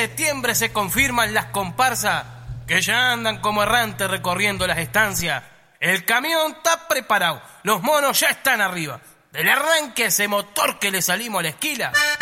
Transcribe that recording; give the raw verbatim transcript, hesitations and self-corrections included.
septiembre se confirman las comparsas que ya andan como errantes recorriendo las estancias. El camión está preparado, los monos ya están arriba. Del arranque ese motor que le salimos a la esquila.